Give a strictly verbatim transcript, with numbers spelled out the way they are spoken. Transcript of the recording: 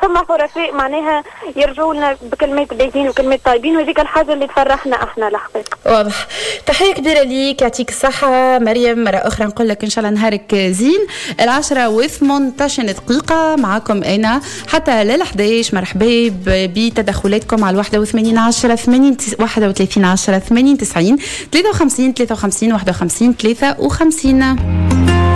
فما حرفاء معناها يرجعوا لنا بكلمات باهين وكلمات طيبين، وهذيك الحاجه اللي تفرحنا احنا الحقيقه. واضح. تحيه كبيره ليك، يعطيك الصحه مريم. مره اخرى نقول لك ان شاء الله نهارك زين. العشرة وثمانية دقيقه معكم انا حتى للحداش. مرحبا بتدخلاتكم على واحد وثمانين عشرة ثمانين واحد وثلاثين عشرة ثمانين تسعين ثلاثة وخمسين ثلاثة وخمسين واحد وخمسين ثلاثة وخمسين.